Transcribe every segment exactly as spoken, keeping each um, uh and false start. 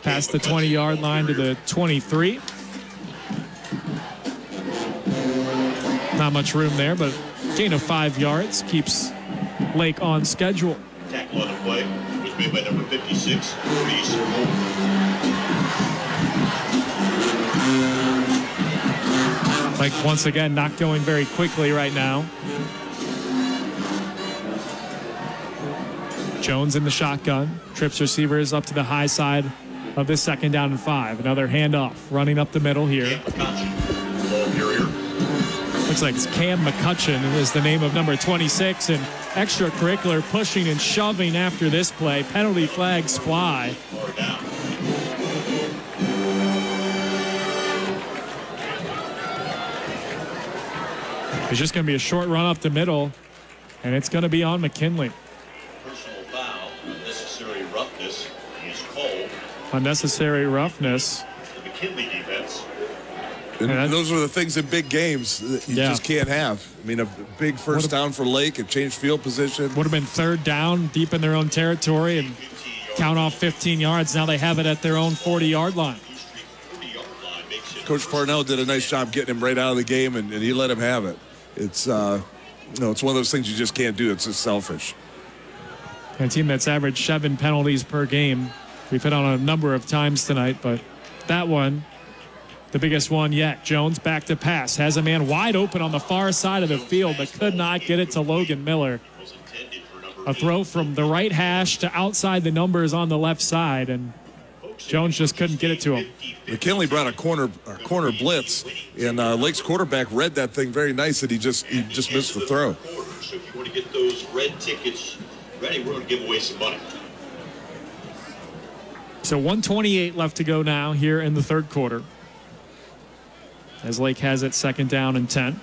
past the twenty-yard line to the twenty-three. Not much room there, but gain of five yards keeps Lake on schedule. Tackle on the play was made by number fifty-six, Reese Moore. Like, once again, not going very quickly right now. Jones in the shotgun. Trips receivers up to the high side of this second down and five. Another handoff running up the middle here. Looks like it's Cam McCutcheon is the name of number twenty-six, and extracurricular pushing and shoving after this play. Penalty flags fly. It's just going to be a short run up the middle, and it's going to be on McKinley. Personal foul, unnecessary roughness is called. Unnecessary roughness. The McKinley defense. And those are the things in big games that you yeah. just can't have. I mean, a big first down for Lake, it changed field position. Would have been third down, deep in their own territory, and count off fifteen yards. Now they have it at their own forty-yard line. Coach Parnell did a nice job getting him right out of the game, and, and he let him have it. It's, uh, you know, it's one of those things you just can't do. It's just selfish. A team that's averaged seven penalties per game. We've hit on a number of times tonight, but that one, the biggest one yet. Jones back to pass. Has a man wide open on the far side of the field, but could not get it to Logan Miller. A throw from the right hash to outside the numbers on the left side, and Jones just couldn't get it to him. McKinley brought a corner a corner blitz, and uh, Lake's quarterback read that thing very nice, and he just he just missed the throw. So if you want to get those red tickets ready, we're going to give away some money. So one twenty-eight left to go now here in the third quarter, as Lake has it second down and ten.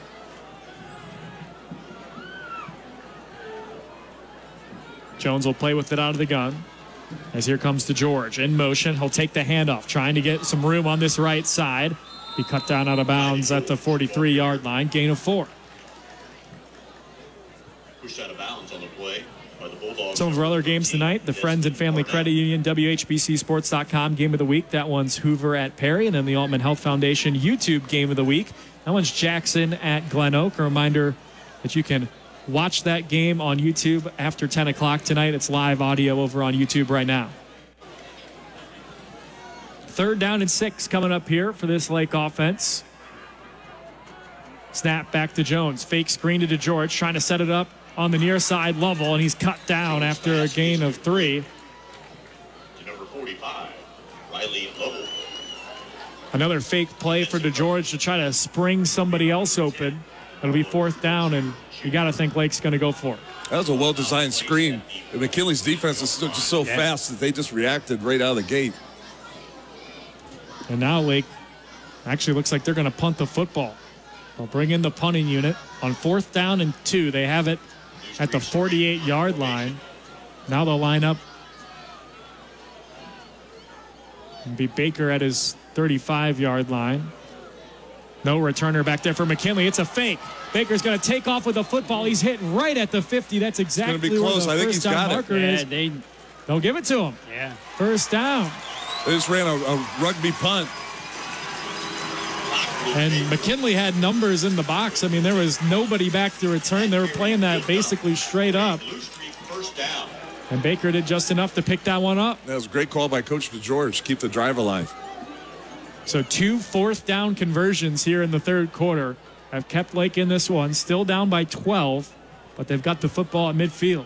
Jones will play with it out of the gun. As here comes to George in motion. He'll take the handoff, trying to get some room on this right side. He cut down out of bounds at the forty-three-yard line. Gain of four. Pushed out of bounds on the play by the Bulldogs. Some of our other games tonight, the Friends and Family Credit Union W H B C Sports dot com Game of the Week. That one's Hoover at Perry. And then the Altman Health Foundation YouTube Game of the Week. That one's Jackson at Glen Oak. A reminder that you can watch that game on YouTube after ten o'clock tonight. It's live audio over on YouTube right now. Third down and six coming up here for this Lake offense. Snap back to Jones. Fake screen to DeGeorge, trying to set it up on the near side level, and he's cut down after a gain of three. To number forty-five, Riley Lovell. Another fake play for DeGeorge to try to spring somebody else open. It'll be fourth down, and you got to think Lake's going to go for it. That was a well-designed screen. And McKinley's defense is just so yeah. fast that they just reacted right out of the gate. And now Lake actually looks like they're going to punt the football. They'll bring in the punting unit on fourth down and two. They have it at the forty-eight-yard line. Now they'll line up and be Baker at his thirty-five-yard line. No returner back there for McKinley. It's a fake. Baker's going to take off with the football. He's hit right at the fifty. That's exactly it's gonna be close. where the I think first he's down got marker it. is. Yeah, they, They'll give it to him. yeah. First down. They just ran a, a rugby punt. And McKinley had numbers in the box. I mean, there was nobody back to return. They were playing that basically straight up. First down. And Baker did just enough to pick that one up. That was a great call by Coach DeGeorge. Keep the drive alive. So two fourth down conversions here in the third quarter have kept Lake in this one. Still down by twelve, but they've got the football at midfield.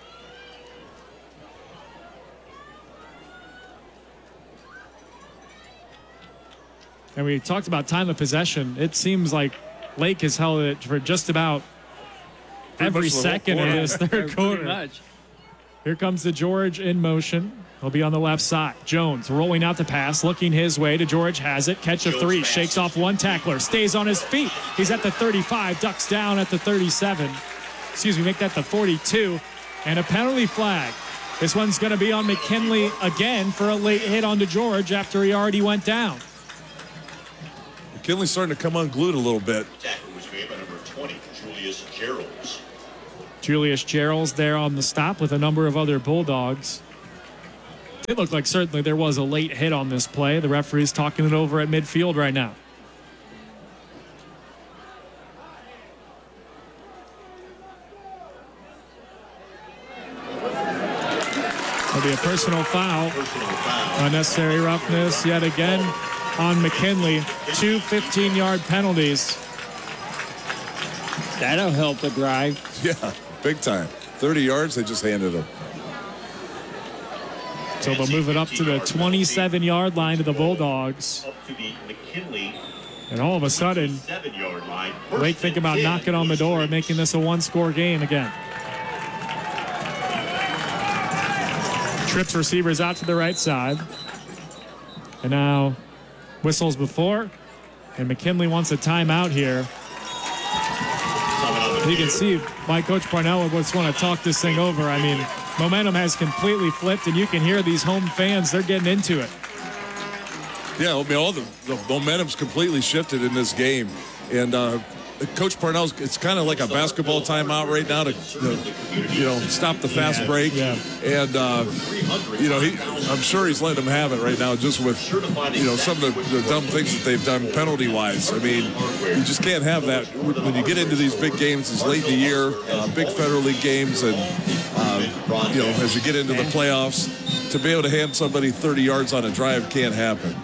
And we talked about time of possession. It seems like Lake has held it for just about Pretty every much the whole second of quarter. this third Pretty quarter. much. Here comes the George in motion. He'll be on the left side. Jones rolling out the pass, looking his way to George. Has it. Catch of three. Shakes off one tackler. Stays on his feet. He's at the thirty-five. Ducks down at the thirty-seven. Excuse me, make that the forty-two. And a penalty flag. This one's going to be on McKinley again for a late hit onto George after he already went down. McKinley's starting to come unglued a little bit. Tackle was made by number twenty, Julius Geralds. Julius Geralds there on the stop with a number of other Bulldogs. It looked like certainly there was a late hit on this play. The referee's talking it over at midfield right now. It'll be a personal foul. Personal foul. Unnecessary roughness yet again on McKinley. Two fifteen-yard penalties. That'll help the drive. Yeah, big time. thirty yards, they just handed him. So they'll move it up to the twenty-seven-yard line to the Bulldogs. Up to the McKinley And all of a sudden, seven-yard line. Lake think about knocking on the door and making this a one-score game again. Trips receivers out to the right side. And now whistles before. And McKinley wants a timeout here. You can see why Coach Parnell would just want to talk this thing over. I mean, momentum has completely flipped, and you can hear these home fans. They're getting into it. Yeah, I mean, all the, the momentum's completely shifted in this game. And uh, Coach Parnell's, it's kind of like a basketball timeout right now to, to you know, stop the fast Yeah, break. yeah. And, uh, you know, he, I'm sure he's letting them have it right now just with, you know, some of the, the dumb things that they've done penalty-wise. I mean, you just can't have that. When you get into these big games, it's late in the year, uh, big Federal League games, and, uh, you know, as you get into the playoffs, to be able to hand somebody thirty yards on a drive can't happen.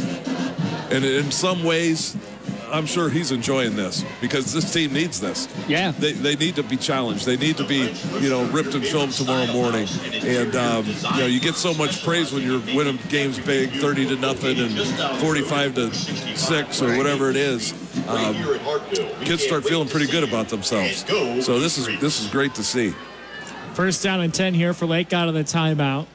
And in some ways, I'm sure he's enjoying this because this team needs this. Yeah. They, they need to be challenged. They need to be, you know, ripped and filmed tomorrow morning. And, um, you know, you get so much praise when you're winning games big, thirty to nothing and forty-five to six or whatever it is. Um, kids start feeling pretty good about themselves. So this is this is great to see. First down and ten here for Lake out of the timeout.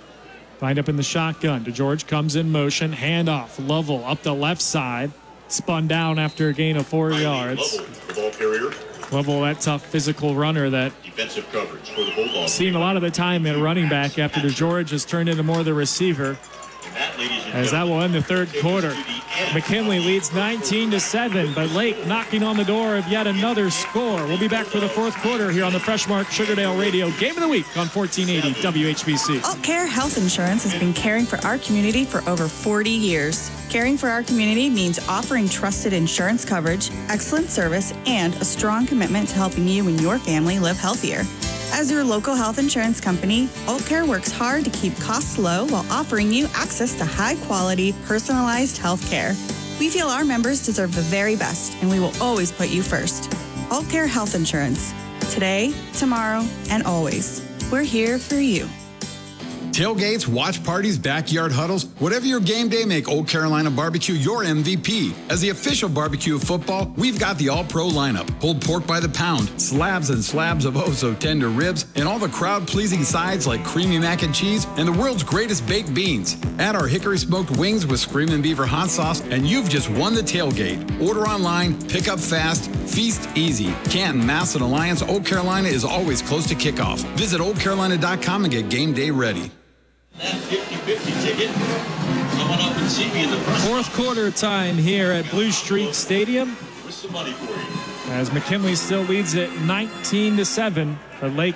Lined up in the shotgun. DeGeorge comes in motion. Handoff. Lovell up the left side. Spun down after a gain of four yards. The ball carrier. Lovell, that tough physical runner that Defensive coverage for the Bulldogs. seen a lot of the time at running back after DeGeorge has turned into more the receiver. And that, ladies and As that will end the third takes us quarter. to the end. McKinley leads nineteen to seven, but Lake knocking on the door of yet another score. We'll be back for the fourth quarter here on the Freshmark Sugardale Radio Game of the Week on fourteen eighty W H B C. Alt Care Health Insurance has been caring for our community for over forty years. Caring for our community means offering trusted insurance coverage, excellent service, and a strong commitment to helping you and your family live healthier. As your local health insurance company, Alt Care works hard to keep costs low while offering you access to high-quality, personalized health care. We feel our members deserve the very best, and we will always put you first. Alt Care Health Insurance. Today, tomorrow, and always. We're here for you. Tailgates, watch parties, backyard huddles, whatever your game day, make Old Carolina Barbecue your M V P. As the official barbecue of football, we've got the all-pro lineup, pulled pork by the pound, slabs and slabs of oh-so-tender ribs, and all the crowd-pleasing sides like creamy mac and cheese and the world's greatest baked beans. Add our hickory-smoked wings with Screamin' Beaver hot sauce, and you've just won the tailgate. Order online, pick up fast, feast easy. Canton, Mass, and Alliance, Old Carolina is always close to kickoff. Visit old carolina dot com and get game day ready. That fifty-fifty ticket. Come on up and see me in the press Fourth quarter time here at Blue Street Stadium with some money for you. as McKinley still leads it nineteen to seven. But Lake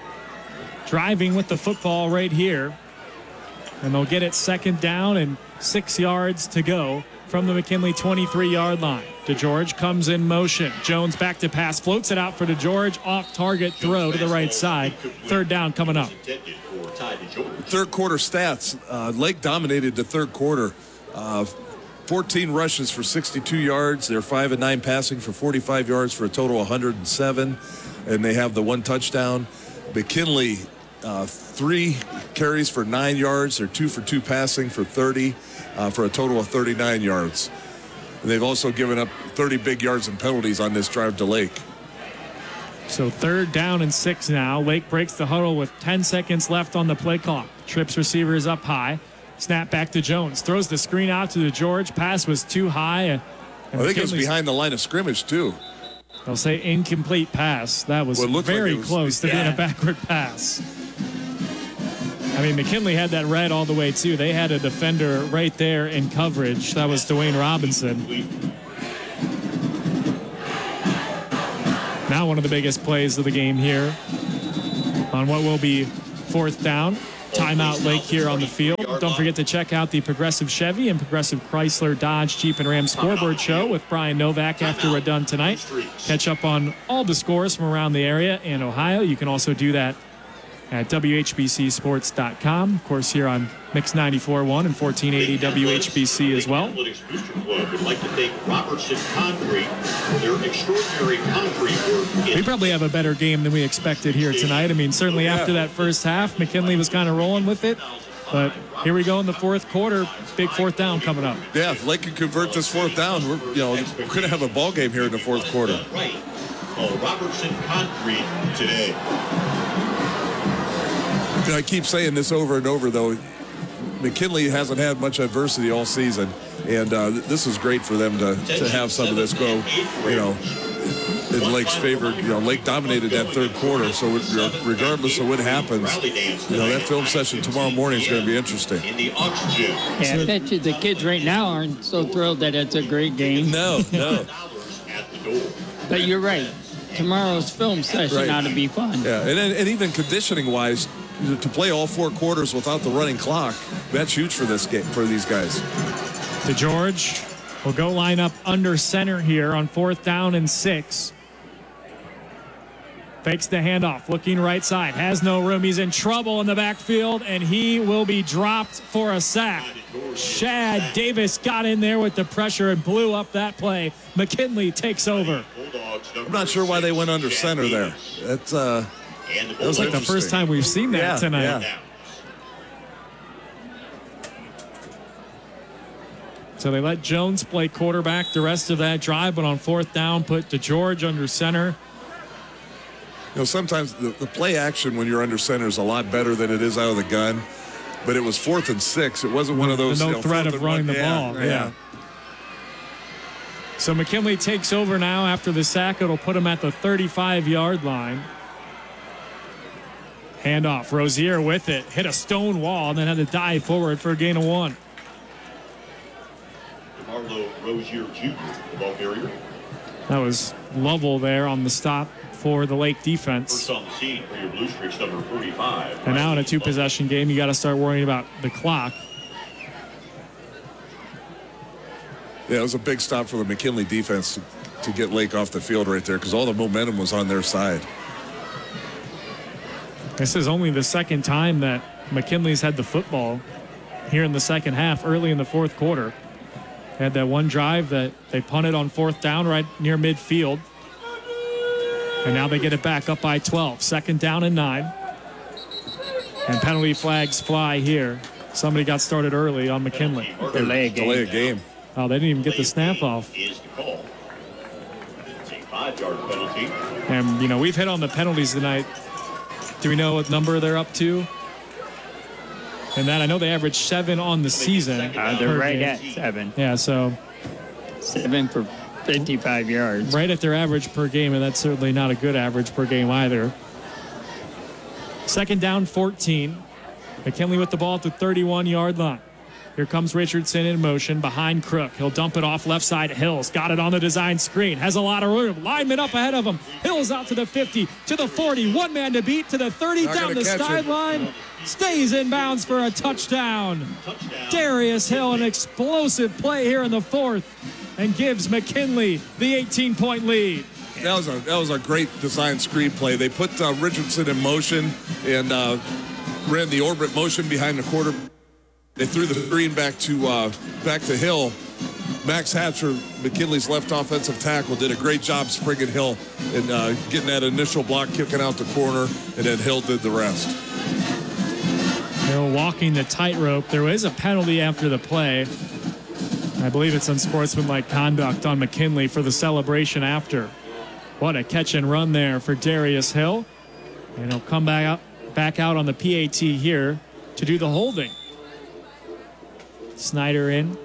driving with the football right here. And they'll get it second down and six yards to go from the McKinley twenty-three-yard line. DeGeorge comes in motion. Jones back to pass, floats it out for DeGeorge. Off target throw to the right side. Third down coming up. Intended for Ty DeGeorge. Third quarter stats. Uh, Lake dominated the third quarter. Uh, fourteen rushes for sixty-two yards. They're five and nine passing for forty-five yards for a total of one hundred seven. And they have the one touchdown. McKinley, uh, three carries for nine yards. They're two for two passing for thirty uh, for a total of thirty-nine yards. And they've also given up thirty big yards in penalties on this drive to Lake. So third down and six now. Lake breaks the huddle with ten seconds left on the play clock. Trips receiver is up high. Snap back to Jones. Throws the screen out to DeGeorge. Pass was too high. And I think it was McKinley's- behind the line of scrimmage, too. They'll say incomplete pass. That was Well, it looked like very it was- close to being yeah. a backward pass. I mean, McKinley had that red all the way, too. They had a defender right there in coverage. That was Dwayne Robinson. Now one of the biggest plays of the game here on what will be fourth down. timeout Lake here on the field. Don't forget to check out the Progressive Chevy and Progressive Chrysler Dodge Jeep and Ram scoreboard show with Brian Novak after we're done tonight. Catch up on all the scores from around the area and Ohio. You can also do that at W H B C sports dot com. Of course, here on Mix ninety-four point one and fourteen eighty W H B C as well. Analytics Booster Club would like to thank Robertson Concrete for their extraordinary concrete work. We probably have a better game than we expected here tonight. I mean, certainly after that first half, McKinley was kind of rolling with it. But here we go in the fourth quarter. Big fourth down coming up. Yeah, if Lake can convert this fourth down, we're, you know, we're going to have a ball game here in the fourth quarter. Right. Call Robertson Concrete today. You know, I keep saying this over and over, though. McKinley hasn't had much adversity all season, and uh, this is great for them to, to have some of this go, you know, in Lake's favor. You know, Lake dominated that third quarter, so regardless of what happens, you know, that film session tomorrow morning is going to be interesting. In the oxygen. Yeah, I bet you the kids right now aren't so thrilled that it's a great game. No, no. But you're right. Tomorrow's film session Right. ought to be fun. Yeah, and, and even conditioning-wise, to play all four quarters without the running clock, that's huge for this game, for these guys. DeGeorge will go line up under center here on fourth down and six. Fakes the handoff, looking right side, has no room. He's in trouble in the backfield, and he will be dropped for a sack. Shad Davis got in there with the pressure and blew up that play. McKinley takes over. I'm not sure why they went under center there. That's uh, And that was Like the first time we've seen that Yeah, tonight. yeah. So they let Jones play quarterback the rest of that drive, but on fourth down, put DeGeorge under center. You know, sometimes the, the play action when you're under center is a lot better than it is out of the gun. But it was fourth and six. It wasn't one of those. No you know, threat fourth of and running one. the Yeah, ball. Yeah. Yeah. So McKinley takes over now after the sack. It'll put him at the thirty-five-yard line. Handoff. Rozier with it. Hit a stone wall and then had to dive forward for a gain of one. DeMarlo Rozier Junior, the ball carrier. That was Lovell there on the stop for the Lake defense. First on the scene for your Blue Streaks, number forty-five. And now in a two-possession game, you got to start worrying about the clock. Yeah, it was a big stop for the McKinley defense to, to get Lake off the field right there because all the momentum was on their side. This is only the second time that McKinley's had the football here in the second half, early in the fourth quarter. They had that one drive that they punted on fourth down right near midfield. And now they get it back up by twelve. Second down and nine. And penalty flags fly here. Somebody got started early on McKinley. Delay a game. Delay a game. Oh, they didn't even get the snap off. Is the call. It's a five-yard penalty. And, you know, we've hit on the penalties tonight. Do we know what number they're up to? And that, I know they average seven on the season. Uh, they're per right game. at seven. Yeah, so Seven for fifty-five yards. right at their average per game, and that's certainly not a good average per game either. Second down, fourteen. McKinley with the ball at the thirty-one-yard line. Here comes Richardson in motion behind Crook. He'll dump it off left side. Hills got it on the design screen. Has a lot of room. Lineman up ahead of him. Hills out to the fifty, to the forty. One man to beat to the thirty. Not Down gonna the catch it. sideline. Stays in bounds for a touchdown. Darius Hill, an explosive play here in the fourth, and gives McKinley the eighteen-point lead. That was a that was a great design screen play. They put uh, Richardson in motion and uh, ran the orbit motion behind the quarter. They threw the screen back to uh, back to Hill. Max Hatcher, McKinley's left offensive tackle, did a great job springing Hill and uh, getting that initial block, kicking out the corner, and then Hill did the rest. Hill walking the tightrope. There is a penalty after the play. I believe it's unsportsmanlike conduct on McKinley for the celebration after. What a catch and run there for Darius Hill. And he'll come back out, back out on the P A T here to do the holding. Snyder in.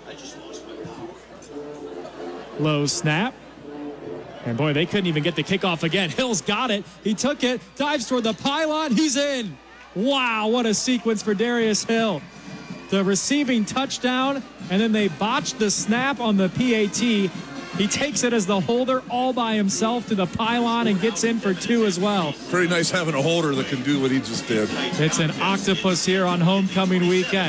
Low snap. And boy, they couldn't even get the kickoff again. Hill's got it. He took it, dives toward the pylon. He's in. Wow, what a sequence for Darius Hill. The receiving touchdown, and then they botched the snap on the P A T. He takes it as the holder all by himself to the pylon and gets in for two as well. Pretty nice having a holder that can do what he just did. It's an octopus here on homecoming weekend.